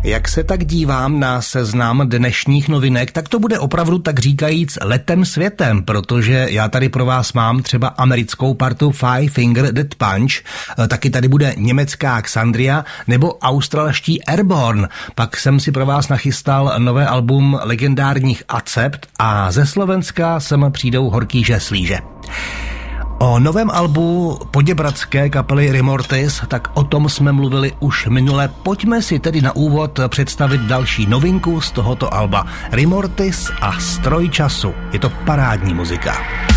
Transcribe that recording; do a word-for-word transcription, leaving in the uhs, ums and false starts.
Jak se tak dívám na seznam dnešních novinek, tak to bude opravdu tak říkajíc letem světem, protože já tady pro vás mám třeba americkou partu Five Finger Death Punch, taky tady bude německá Xandria nebo australští Airborne. Pak jsem si pro vás nachystal nové album legendárních Accept a ze Slovenska sem přijdou horký žeslíže. O novém albu poděbradské kapely Remortis, tak o tom jsme mluvili už minule. Pojďme si tedy na úvod představit další novinku z tohoto alba. Remortis a Stroj času. Je to parádní muzika.